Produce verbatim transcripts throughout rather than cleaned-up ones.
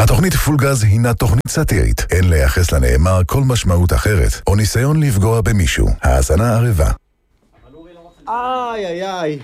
התוכנית פולגז הינה תוכנית סאטירית. אין לייחס לנאמר כל משמעות אחרת, או ניסיון לפגוע במישהו. האזנה ערבה. איי איי איי.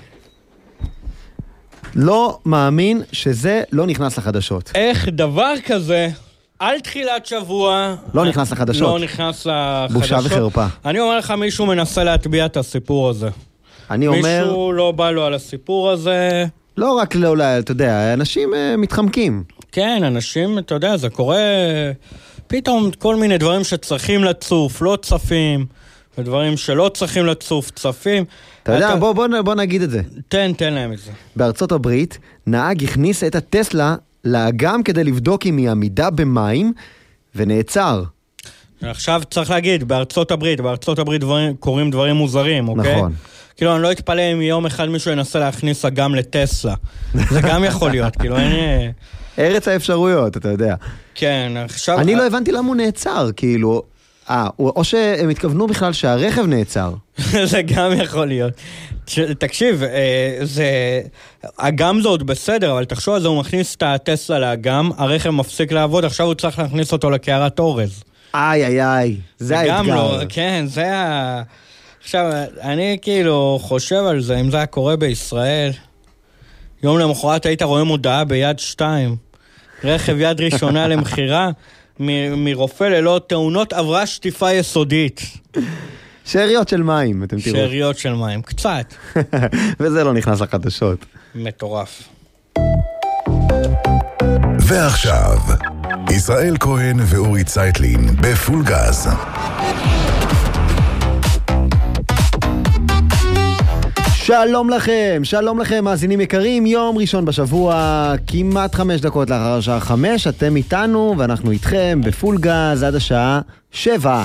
לא מאמין שזה לא נכנס לחדשות. איך דבר כזה, על תחילת שבוע... לא נכנס לחדשות. לא נכנס לחדשות. בושה וחרפה. אני אומר לך, מישהו מנסה להטביע את הסיפור הזה. אני אומר... מישהו לא בא לו על הסיפור הזה. לא רק לא, אתה יודע, אנשים uh, מתחמקים. כן, אנשים, אתה יודע, זה קורה... פתאום כל מיני דברים שצריכים לצוף, לא צפים, ודברים שלא צריכים לצוף, צפים. אתה יודע, בוא, בוא, בוא נגיד את זה. תן, תן להם את זה. בארצות הברית, נהג הכניס את הטסלה לאגם כדי לבדוק אם היא עמידה במים, ונעצר. עכשיו צריך להגיד, בארצות הברית, בארצות הברית דברים, קוראים דברים מוזרים, אוקיי? נכון. כאילו, אני לא אתפלא אם יום אחד מישהו ינסה להכניס אגם לטסלה. זה גם יכול להיות, כאילו, אין... ארץ האפשרויות, אתה יודע. כן, עכשיו... אני לא הבנתי למה הוא נעצר, כאילו... אה, או שהם התכוונו בכלל שהרכב נעצר. זה גם יכול להיות. תקשיב, זה... אגם זה עוד בסדר, אבל תחשוב על זה, הוא מכניס את הטסלה לאגם, הרכב מפסיק לעבוד, עכשיו הוא צריך להכניס אותו לקערת אורז. איי, איי, איי. זה האתגר. גם לא, כן, זה ה... עכשיו, אני כאילו חושב על זה, אם זה היה קורה בישראל, יום למחרת היית רואה מודעה ביד שתיים, רכב יד ראשונה למחירה, מ- מרופא ללא תאונות עברה שטיפה יסודית. שאריות של מים, אתם תראו. שאריות של מים, קצת. וזה לא נכנס לחדשות. מטורף. ועכשיו, ישראל כהן ואורי צייטלין בפול גז. שלום לכם, שלום לכם, מאזינים יקרים, יום ראשון בשבוע, כמעט חמש דקות לאחר השעה חמש, אתם איתנו ואנחנו איתכם בפול גז עד השעה שבע.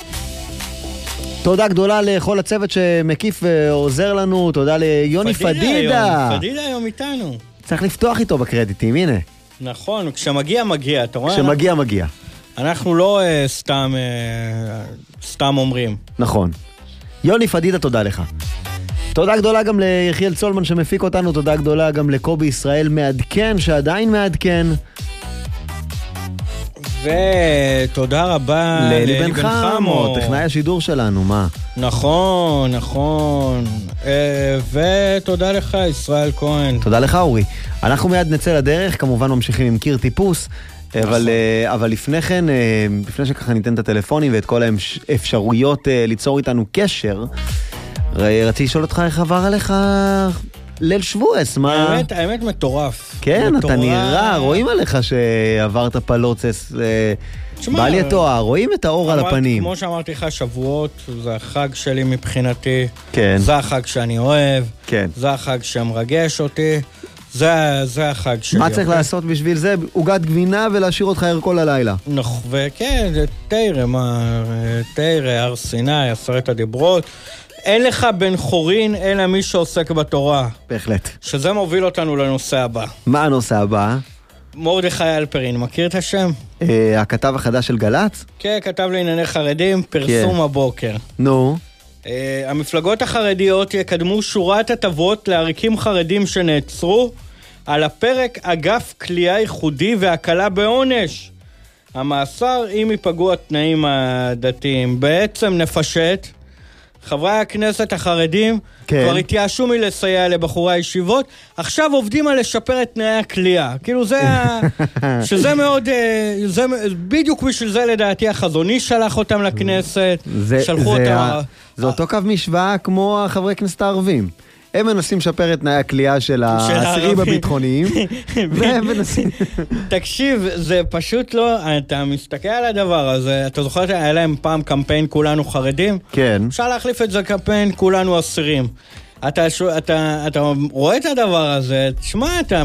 תודה גדולה לכל הצוות שמקיף ועוזר לנו, תודה ליוני פדידה. פדידה היום איתנו. צריך לפתוח איתו בקרדיטים, הנה. נכון, כשמגיע מגיע, אתה רואה? כשמגיע מגיע. אנחנו לא uh, סתם, uh, סתם אומרים. נכון. יוני פדידה, תודה לך. תודה גדולה גם ליחיאל צולמן שמפיק אותנו, תודה גדולה גם לקובי ישראל מעדכן, שעדיין מעדכן. ותודה רבה לאלי בן חמו, טכנאי השידור שלנו, מה? נכון, נכון. ותודה לך, ישראל כהן. תודה לך, אורי. אנחנו מיד נצא לדרך, כמובן ממשיכים עם קיר טיפוס, אבל, אבל לפני כן, לפני שככה ניתן את הטלפונים ואת כל האפשרויות ליצור איתנו קשר, רציתי לשאול אותך איך עבר עליך ליל שבועס, מה? האמת, האמת מטורף. כן, אתה נראה, רואים עליך שעברת פלוצס, בא לי התואר, רואים את האור על הפנים. כמו שאמרתי לך, שבועות, זה החג שלי מבחינתי. כן. זה החג שאני אוהב. כן. זה החג שמרגש אותי. זה, זה החג שלי. מה צריך לעשות בשביל זה? עוגת גבינה ולהשאיר אותך ער כל הלילה. נכון, וכן, זה תירה, מה, תירה, הר סיני, עשרת הדיברות. אין לך בן חורין, אלא מי שעוסק בתורה. בהחלט. שזה מוביל אותנו לנושא הבא. מה הנושא הבא? מרדכי אלפרין, מכיר את השם? אה, הכתב החדש של גל"צ? כן, כתב לענייני חרדים, פרסום כן. הבוקר. נו. אה, המפלגות החרדיות יקדמו שורת הטבות לעריקים חרדים שנעצרו, על הפרק אגף כליאה ייחודי והקלה בעונש. המאסר, אם ייפגעו התנאים הדתיים, בעצם נפשט, חברי הכנסת החרדים כן. כבר התייאשו מלסייע לבחורי הישיבות, עכשיו עובדים על לשפר את תנאי הכליאה. כאילו זה, שזה מאוד, זה, בדיוק בשביל זה לדעתי החזוני שלח אותם לכנסת, זה, שלחו זה אותם... ה... זה אותו קו משוואה כמו החברי כנסת הערבים. הם מנסים לשפר את תנאי הכליאה של האסירים הביטחוניים. והם מנסים... תקשיב, זה פשוט לא... אתה מסתכל על הדבר הזה, אתה זוכר שהיה להם פעם קמפיין כולנו חרדים? כן. אפשר להחליף את זה קמפיין כולנו אסירים. אתה, אתה, אתה רואה את הדבר הזה, תשמע, אתה...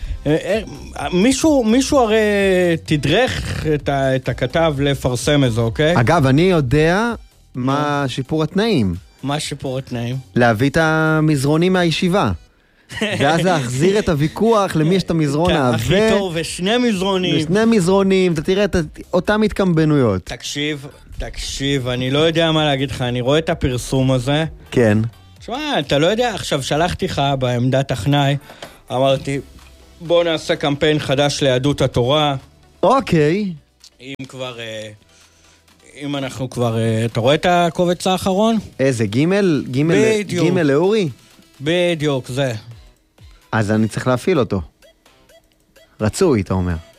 מישהו, מישהו הרי תדרך את, ה, את הכתב לפרסם את זה, אוקיי? אגב, אני יודע מה שיפור התנאים. מה שיפור התנאים? להביא את המזרונים מהישיבה. ואז להחזיר את הוויכוח למי יש את המזרון העבה. הכי טוב, ושני מזרונים. ושני מזרונים, אתה תראה את אותם התקמבנויות. תקשיב, תקשיב, אני לא יודע מה להגיד לך, אני רואה את הפרסום הזה. כן. תשמע, אתה לא יודע, עכשיו שלחתי לך בעמדת הכנאי, אמרתי, בוא נעשה קמפיין חדש ליהדות התורה, אוקיי. אם כבר... אם אנחנו כבר... אתה רואה את הקובץ האחרון? איזה, גימל? גימל, גימל לאורי? בדיוק, זה. אז אני צריך להפעיל אותו. רצוי, אתה אומר.